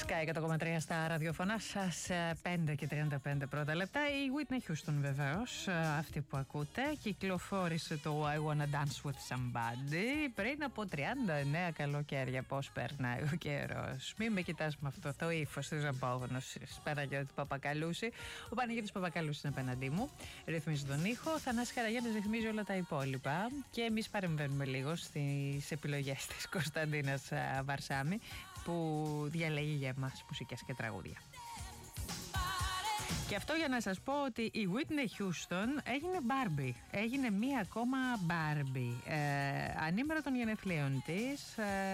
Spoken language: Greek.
Sky 100,3 στα ραδιοφωνά σας, 5 και 35 πρώτα λεπτά. Η Whitney Houston βεβαίως, αυτή που ακούτε, κυκλοφόρησε το I Wanna Dance With Somebody πριν από 39 καλοκαίρια. Πώς περνάει ο καιρός. Μην με κοιτάς με αυτό το ύφος της απόγνωσης. Παναγιώτη Παπακαλούση. Ο Παναγιώτης Παπακαλούσης είναι απέναντί μου. Ρυθμίζει τον ήχο. Θανάσης Καραγιάννης ρυθμίζει όλα τα υπόλοιπα. Και εμείς παρεμβαίνουμε λίγο στις επιλογές της Κωνσταντίνας Βαρσάμη, που διαλέγει για εμάς μουσικές και τραγούδια. Και αυτό για να σας πω ότι η Whitney Houston έγινε Barbie. Έγινε μία ακόμα Barbie. Ανήμερα των γενεθλίων της.